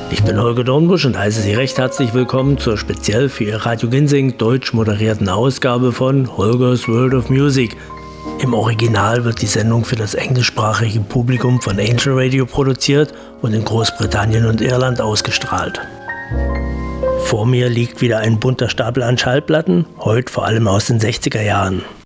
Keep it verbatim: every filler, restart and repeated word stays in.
Ich bin Holger Dornbusch und heiße Sie recht herzlich willkommen zur speziell für Ihr Radio Ginseng deutsch moderierten Ausgabe von Holgers World of Music. Im Original wird die Sendung für das englischsprachige Publikum von Angel Radio produziert und in Großbritannien und Irland ausgestrahlt. Vor mir liegt wieder ein bunter Stapel an Schallplatten, heute vor allem aus den sechziger Jahren.